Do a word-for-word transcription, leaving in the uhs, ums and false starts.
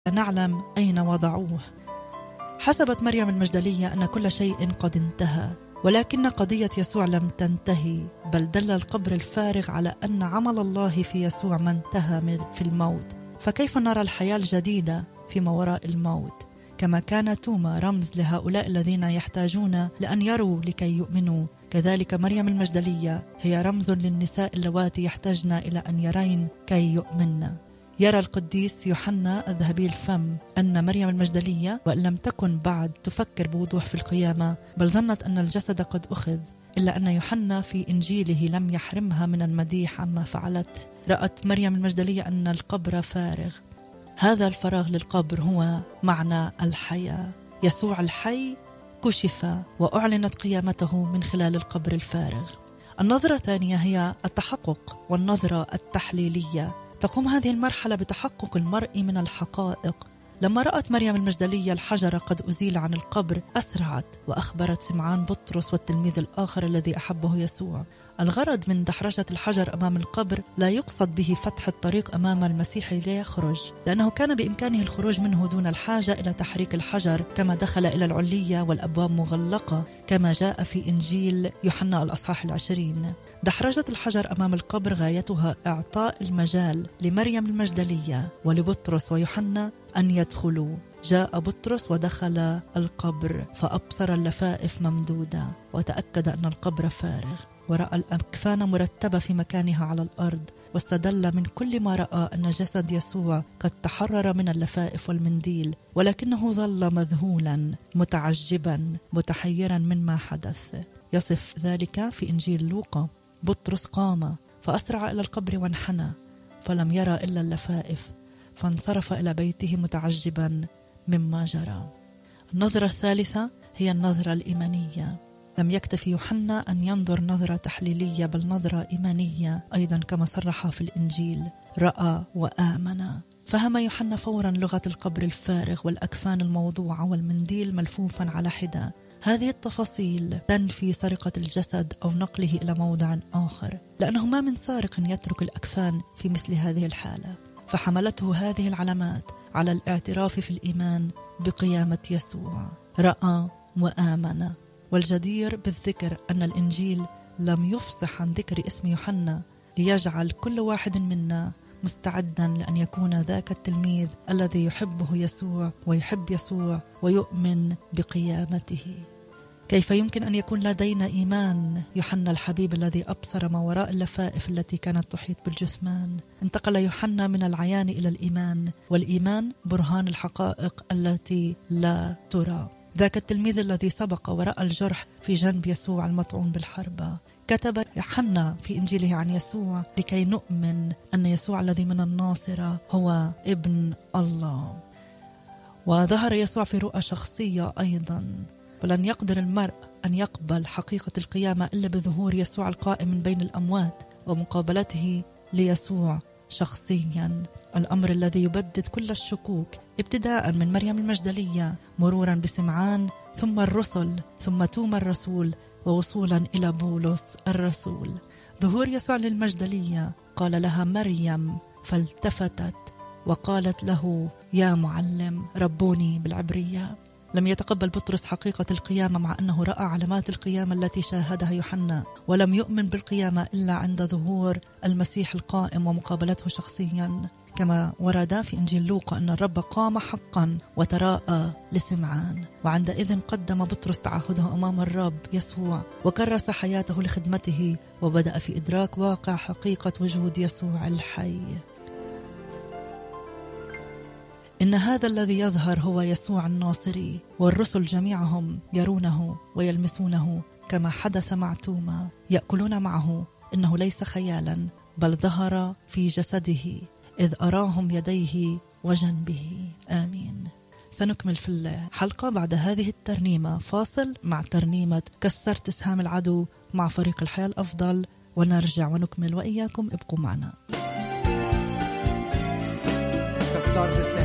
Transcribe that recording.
نعلم أين وضعوه. حسبت مريم المجدلية أن كل شيء قد انتهى، ولكن قضية يسوع لم تنتهي، بل دل القبر الفارغ على أن عمل الله في يسوع ما انتهى في الموت. فكيف نرى الحياة الجديدة فيما وراء الموت؟ كما كان توما رمز لهؤلاء الذين يحتاجون لأن يروا لكي يؤمنوا، كذلك مريم المجدلية هي رمز للنساء اللواتي يحتاجن إلى أن يرين كي يؤمن. يرى القديس يوحنا الذهبي الفم أن مريم المجدلية وإن لم تكن بعد تفكر بوضوح في القيامة، بل ظنت أن الجسد قد أخذ، إلا أن يوحنا في إنجيله لم يحرمها من المديح عما فعلته. رأت مريم المجدلية أن القبر فارغ. هذا الفراغ للقبر هو معنى الحياة. يسوع الحي كشف وأعلنت قيامته من خلال القبر الفارغ. النظرة الثانية هي التحقق والنظرة التحليلية. تقوم هذه المرحلة بتحقق المرء من الحقائق. لما رأت مريم المجدلية الحجر قد أزيل عن القبر، أسرعت وأخبرت سمعان بطرس والتلميذ الآخر الذي أحبه يسوع. الغرض من دحرجة الحجر أمام القبر لا يقصد به فتح الطريق أمام المسيح ليخرج، لأنه كان بإمكانه الخروج منه دون الحاجة إلى تحريك الحجر، كما دخل إلى العلية والأبواب مغلقة كما جاء في إنجيل يوحنا الأصحاح العشرين. دحرجة الحجر أمام القبر غايتها إعطاء المجال لمريم المجدلية ولبطرس ويوحنا أن يدخلوا. جاء بطرس ودخل القبر فأبصر اللفائف ممدودة وتأكد أن القبر فارغ، ورأى الأكفان مرتبة في مكانها على الأرض، واستدل من كل ما رأى أن جسد يسوع قد تحرر من اللفائف والمنديل، ولكنه ظل مذهولا متعجبا متحيرا مما حدث. يصف ذلك في إنجيل لوقا. بطرس قام فأسرع إلى القبر وانحنى، فلم يرى إلا اللفائف، فانصرف إلى بيته متعجبا مما جرى. النظرة الثالثة هي النظرة الإيمانية. لم يكتفي يوحنا أن ينظر نظرة تحليلية، بل نظرة إيمانية أيضا كما صرح في الإنجيل. رأى وآمن. فهم يوحنا فورا لغة القبر الفارغ والأكفان الموضوعة والمنديل ملفوفا على حدة. هذه التفاصيل تنفي سرقة الجسد أو نقله إلى موضع آخر، لأنه ما من سارق يترك الأكفان في مثل هذه الحالة. فحملته هذه العلامات على الاعتراف في الإيمان بقيامة يسوع. رأى وآمن. والجدير بالذكر أن الإنجيل لم يفصح عن ذكر اسم يوحنا، ليجعل كل واحد منا مستعدا لأن يكون ذاك التلميذ الذي يحبه يسوع ويحب يسوع ويؤمن بقيامته. كيف يمكن أن يكون لدينا إيمان يوحنا الحبيب الذي أبصر ما وراء اللفائف التي كانت تحيط بالجثمان؟ انتقل يوحنا من العيان إلى الإيمان، والإيمان برهان الحقائق التي لا ترى. ذاك التلميذ الذي سبق ورأى الجرح في جنب يسوع المطعون بالحربة. كتب يوحنا في إنجيله عن يسوع لكي نؤمن أن يسوع الذي من الناصرة هو ابن الله. وظهر يسوع في رؤى شخصية أيضا، ولن يقدر المرء أن يقبل حقيقة القيامة إلا بظهور يسوع القائم من بين الأموات ومقابلته ليسوع شخصيا، الأمر الذي يبدد كل الشكوك، ابتداء من مريم المجدلية مرورا بسمعان ثم الرسل ثم توما الرسول ووصولا إلى بولس الرسول. ظهور يسوع للمجدلية قال لها مريم، فالتفتت وقالت له يا معلم، ربوني بالعبرية. لم يتقبل بطرس حقيقة القيامة مع أنه رأى علامات القيامة التي شاهدها يوحنا، ولم يؤمن بالقيامة إلا عند ظهور المسيح القائم ومقابلته شخصيا، كما ورد في إنجيل لوقا أن الرب قام حقا وتراءى لسمعان. وعندئذ قدم بطرس تعهده أمام الرب يسوع وكرس حياته لخدمته، وبدأ في إدراك واقع حقيقة وجود يسوع الحي. إن هذا الذي يظهر هو يسوع الناصري، والرسل جميعهم يرونه ويلمسونه كما حدث مع توما، يأكلون معه. إنه ليس خيالا، بل ظهر في جسده إذ أراهم يديه وجنبه. آمين. سنكمل في الحلقة بعد هذه الترنيمة. فاصل مع ترنيمة كسرت سهام العدو مع فريق الحياة الأفضل، ونرجع ونكمل وإياكم. ابقوا معنا.